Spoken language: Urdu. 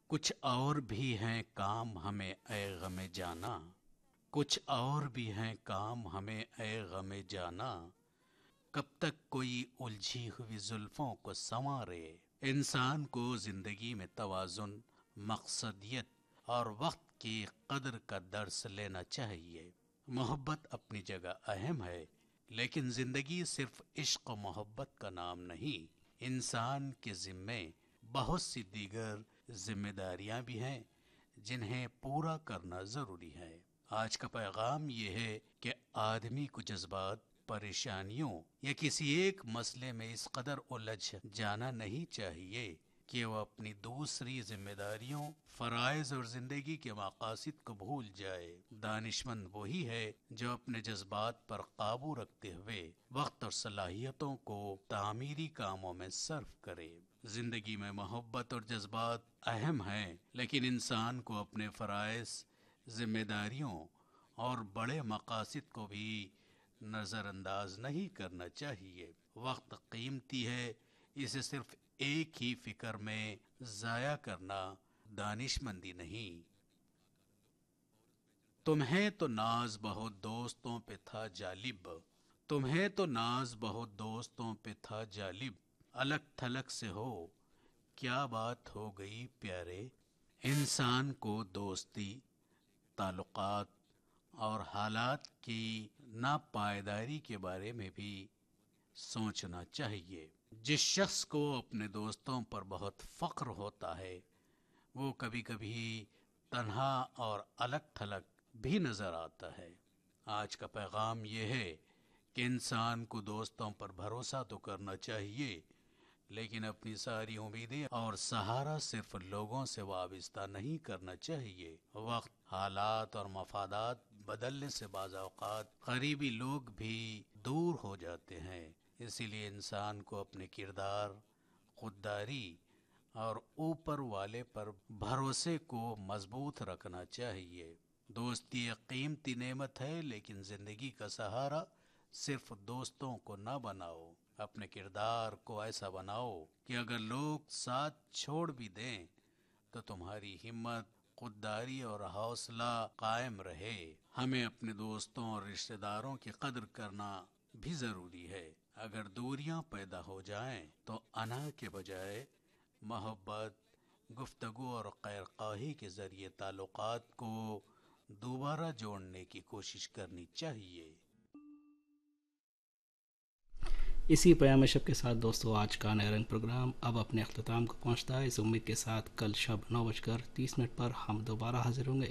کچھ اور بھی ہیں کام ہمیں اے غم جانا، کچھ اور بھی ہیں کام ہمیں اے غم جانا، کب تک کوئی الجھی ہوئی زلفوں کو سنوارے۔ انسان کو زندگی میں توازن، مقصدیت اور وقت کی قدر کا درس لینا چاہیے۔ محبت اپنی جگہ اہم ہے، لیکن زندگی صرف عشق و محبت کا نام نہیں۔ انسان کے ذمے بہت سی دیگر ذمہ داریاں بھی ہیں جنہیں پورا کرنا ضروری ہے۔ آج کا پیغام یہ ہے کہ آدمی کو جذبات، پریشانیوں یا کسی ایک مسئلے میں اس قدر الجھ جانا نہیں چاہیے کہ وہ اپنی دوسری ذمہ داریوں، فرائض اور زندگی کے مقاصد کو بھول جائے۔ دانشمند وہی ہے جو اپنے جذبات پر قابو رکھتے ہوئے وقت اور صلاحیتوں کو تعمیری کاموں میں صرف کرے۔ زندگی میں محبت اور جذبات اہم ہیں، لیکن انسان کو اپنے فرائض، ذمہ داریوں اور بڑے مقاصد کو بھی نظر انداز نہیں کرنا چاہیے۔ وقت قیمتی ہے، اسے صرف ایک ہی فکر میں ضائع کرنا دانشمندی نہیں۔ تمہیں تو ناز بہت دوستوں پہ تھا جالب، تمہیں تو ناز بہت دوستوں پہ تھا جالب، الگ تھلگ سے ہو کیا بات ہو گئی پیارے۔ انسان کو دوستی، تعلقات اور حالات کی ناپائیداری کے بارے میں بھی سوچنا چاہیے۔ جس شخص کو اپنے دوستوں پر بہت فخر ہوتا ہے وہ کبھی کبھی تنہا اور الگ تھلگ بھی نظر آتا ہے۔ آج کا پیغام یہ ہے کہ انسان کو دوستوں پر بھروسہ تو کرنا چاہیے، لیکن اپنی ساری امیدیں اور سہارا صرف لوگوں سے وابستہ نہیں کرنا چاہیے۔ وقت، حالات اور مفادات بدلنے سے بعض اوقات قریبی لوگ بھی دور ہو جاتے ہیں۔ اسی لیے انسان کو اپنے کردار، خودداری اور اوپر والے پر بھروسے کو مضبوط رکھنا چاہیے۔ دوستی ایک قیمتی نعمت ہے، لیکن زندگی کا سہارا صرف دوستوں کو نہ بناؤ۔ اپنے کردار کو ایسا بناؤ کہ اگر لوگ ساتھ چھوڑ بھی دیں تو تمہاری ہمت، خودداری اور حوصلہ قائم رہے۔ ہمیں اپنے دوستوں اور رشتہ داروں کی قدر کرنا بھی ضروری ہے۔ اگر دوریاں پیدا ہو جائیں تو انا کے بجائے محبت، گفتگو اور خیر خواہی کے ذریعے تعلقات کو دوبارہ جوڑنے کی کوشش کرنی چاہیے۔ اسی پیام شب کے ساتھ دوستو آج کا نیا رنگ پروگرام اب اپنے اختتام کو پہنچتا ہے۔ اس امید کے ساتھ کل شب 9:30 پر ہم دوبارہ حاضر ہوں گے